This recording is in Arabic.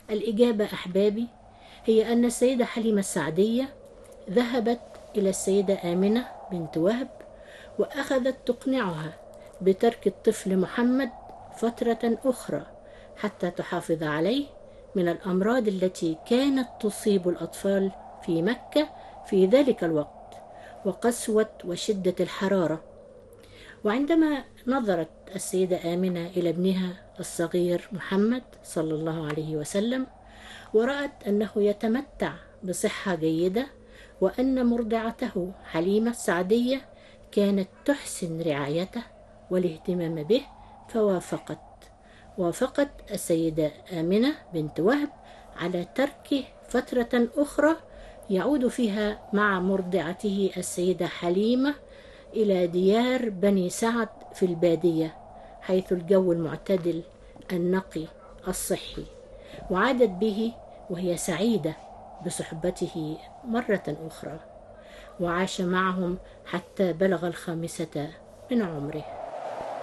الإجابة أحبابي هي أن السيدة حليمة السعدية ذهبت إلى السيدة آمنة بنت وهب وأخذت تقنعها بترك الطفل محمد فترة أخرى حتى تحافظ عليه من الأمراض التي كانت تصيب الأطفال في مكة في ذلك الوقت وقسوة وشدة الحرارة. وعندما نظرت السيدة آمنة إلى ابنها الصغير محمد صلى الله عليه وسلم ورأت أنه يتمتع بصحة جيدة وأن مرضعته حليمة السعدية كانت تحسن رعايته والاهتمام به، وافقت السيدة آمنة بنت وهب على تركه فترة أخرى يعود فيها مع مرضعته السيدة حليمة إلى ديار بني سعد في البادية حيث الجو المعتدل النقي الصحي، وعادت به وهي سعيدة بصحبته مرة أخرى، وعاش معهم حتى بلغ 5 من عمره.